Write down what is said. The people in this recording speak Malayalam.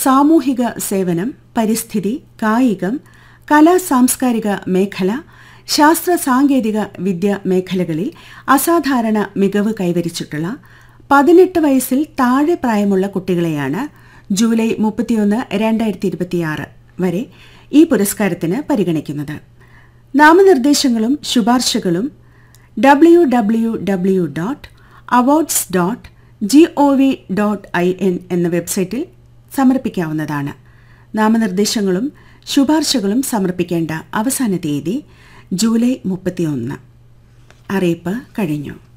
സാമൂഹിക സേവനം, പരിസ്ഥിതി, കായികം, കലാ സാംസ്കാരിക മേഖല, ശാസ്ത്ര സാങ്കേതിക വിദ്യ മേഖലകളിൽ അസാധാരണ മികവ് കൈവരിച്ചിട്ടുള്ള 18 വയസ്സിൽ താഴെ പ്രായമുള്ള കുട്ടികളെയാണ് ജൂലൈ 31, 2026 വരെ ഈ പുരസ്കാരത്തിന് പരിഗണിക്കുന്നത്. നാമനിർദ്ദേശങ്ങളും ശുപാർശകളും www.awards.gov.in എന്ന വെബ്സൈറ്റിൽ സമർപ്പിക്കാവുന്നതാണ്. നാമനിർദ്ദേശങ്ങളും ശുപാർശകളും സമർപ്പിക്കേണ്ട അവസാന തീയതി ജൂലൈ 31. അറിയിപ്പ് കഴിഞ്ഞു.